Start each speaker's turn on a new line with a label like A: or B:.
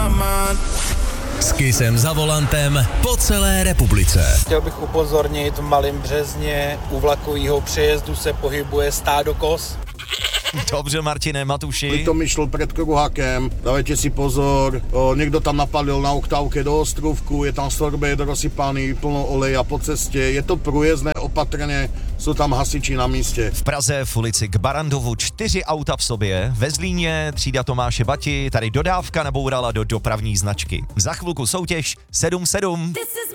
A: S Kissem za volantem po celé republice.
B: Chtěl bych upozornit, v Malém Březně u vlakového přejezdu se pohybuje stádo koz.
C: Dobře, Martine, Matuši.
D: To mi šlo pred kruhákem, dávajte si pozor, niekto tam napalil na oktávke do Ostrovku, je tam sorbet rozsypaný, plno oleja po ceste, je to průjezdné opatrně, jsou tam hasiči na místě.
C: V Praze v ulici k Barandovu 4 auta v sobě, ve Zlíně třída Tomáše Bati, tady dodávka nabourala do dopravní značky. Za chvilku soutěž 7-7.